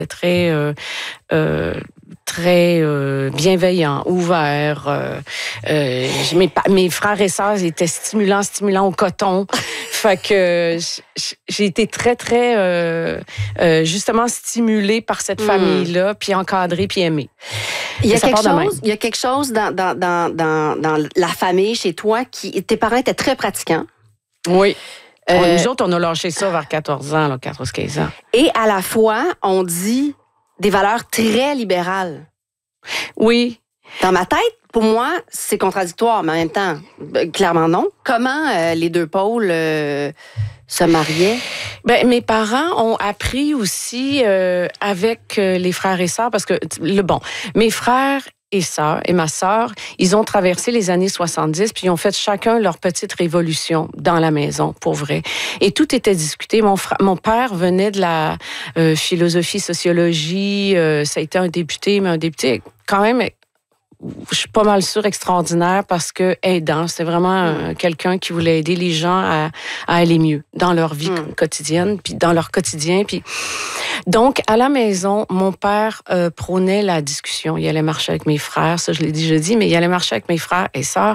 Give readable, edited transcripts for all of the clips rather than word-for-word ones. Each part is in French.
très bienveillant, ouvert. Mes frères et sœurs étaient stimulants au coton. Fait que j'ai été très, très, justement stimulée par cette famille-là, puis encadrée, puis aimée. Il y a quelque chose dans la famille, chez toi, tes parents étaient très pratiquants. Oui. Nous autres, on a lâché ça vers 14 ans, 14-15 ans. Et à la fois, on dit des valeurs très libérales. Oui. Dans ma tête, pour moi, c'est contradictoire, mais en même temps, clairement non. Comment les deux pôles se mariaient? Ben, mes parents ont appris aussi avec les frères et sœurs, parce que, mes frères et sœurs et ma sœur, ils ont traversé les années 70, puis ils ont fait chacun leur petite révolution dans la maison, pour vrai. Et tout était discuté. Mon père venait de la philosophie, sociologie, ça a été un député, mais un député quand même, je suis pas mal sûre, extraordinaire, parce que aidant, c'est vraiment quelqu'un qui voulait aider les gens à aller mieux dans leur vie quotidienne, puis dans leur quotidien. Puis donc, à la maison, mon père prônait la discussion. Il allait marcher avec mes frères, ça je l'ai dit jeudi, mais il allait marcher avec mes frères et sœurs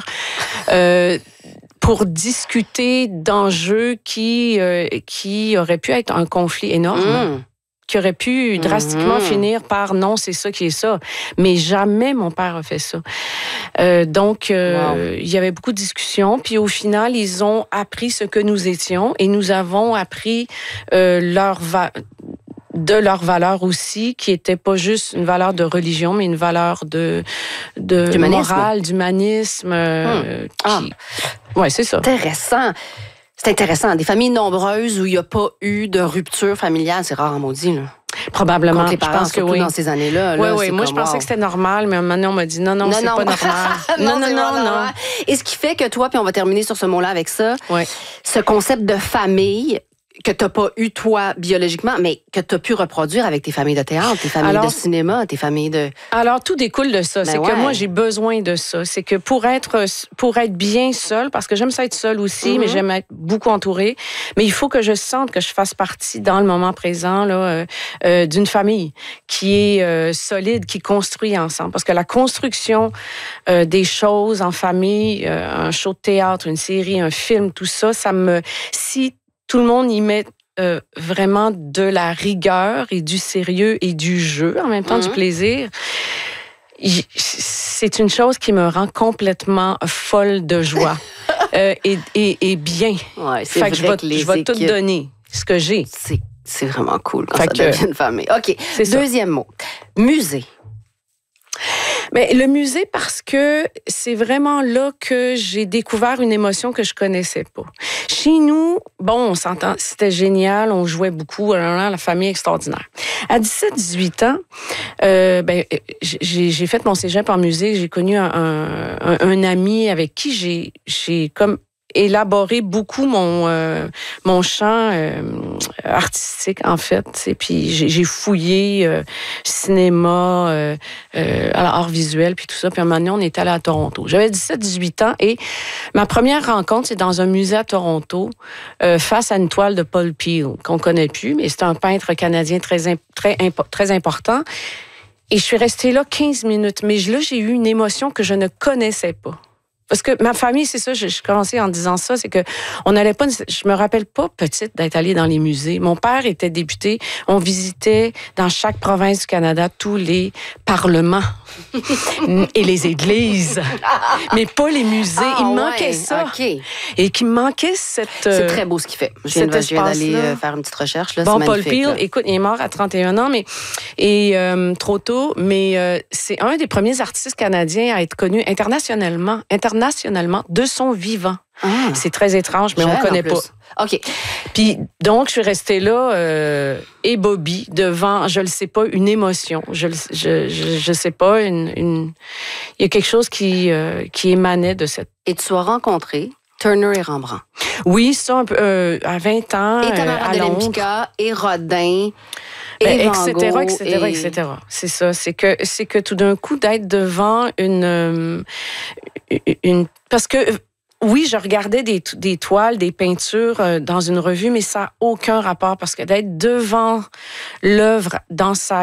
pour discuter d'enjeux qui auraient pu être un conflit énorme. Qui aurait pu drastiquement finir par non, c'est ça qui est ça. Mais jamais mon père a fait ça. Donc, il y avait beaucoup de discussions. Puis au final, ils ont appris ce que nous étions et nous avons appris de leur valeur aussi, qui était pas juste une valeur de religion, mais une valeur de morale, d'humanisme. Ouais, c'est ça. Intéressant. C'est intéressant. Des familles nombreuses où il n'y a pas eu de rupture familiale, c'est rare en maudit, là. Probablement. Contre les parents, je pense que surtout oui. dans ces années-là. Oui. Moi, je pensais que c'était normal, mais à un moment donné, on m'a dit non, c'est pas normal. non. Et ce qui fait que toi, puis on va terminer sur ce mot-là avec ça, ce concept de famille que tu n'as pas eu, toi, biologiquement, mais que tu as pu reproduire avec tes familles de théâtre, tes familles de cinéma, tes familles de... Alors, tout découle de ça. C'est que moi, j'ai besoin de ça. C'est que pour être bien seule, parce que j'aime ça être seule aussi, mais j'aime être beaucoup entourée, mais il faut que je sente que je fasse partie, dans le moment présent, là, d'une famille qui est solide, qui construit ensemble. Parce que la construction des choses en famille, un show de théâtre, une série, un film, tout ça, si tout le monde y met vraiment de la rigueur et du sérieux et du jeu, en même temps du plaisir. C'est une chose qui me rend complètement folle de joie et bien. Ouais, c'est fait vrai que je vais tout donner, ce que j'ai. C'est vraiment cool quand ça devient une famille. OK, deuxième mot. Musée. Mais le musée, parce que c'est vraiment là que j'ai découvert une émotion que je connaissais pas. Chez nous, on s'entend, c'était génial, on jouait beaucoup, la famille extraordinaire. À 17-18 ans, j'ai fait mon cégep en musée, j'ai connu un ami avec qui j'ai comme élaboré beaucoup mon champ artistique, en fait. Et puis, j'ai fouillé cinéma, art visuel, puis tout ça. Puis à un moment donné, on est allé à Toronto. J'avais 17-18 ans et ma première rencontre, c'est dans un musée à Toronto, face à une toile de Paul Peel, qu'on connaît plus, mais c'est un peintre canadien très important. Et je suis restée là 15 minutes. Mais là, j'ai eu une émotion que je ne connaissais pas. Parce que ma famille, c'est ça, je commençais en disant ça, c'est que on n'allait pas, je me rappelle pas petite d'être allée dans les musées. Mon père était député, on visitait dans chaque province du Canada tous les parlements et les églises, mais pas les musées. Il me manquait ça. Okay. Et qu'il me manquait cette... C'est très beau ce qu'il fait. Je viens d'aller faire une petite recherche. Là, bon, Paul Peel, écoute, il est mort à 31 ans, trop tôt, mais c'est un des premiers artistes canadiens à être connu internationalement de son vivant. C'est très étrange, mais on ne connaît pas. OK. Puis, donc, je suis restée là, ébobie, devant, je le sais pas, une émotion. Je sais pas, il y a quelque chose qui émanait de cette... Et tu as rencontré Turner et Rembrandt. Oui, ça, un peu, à 20 ans, et Tamara de Lempicka, et Rodin... etc. C'est ça. C'est que tout d'un coup, d'être devant une parce que oui, je regardais des toiles, des peintures dans une revue, mais ça n'a aucun rapport parce que d'être devant l'œuvre dans sa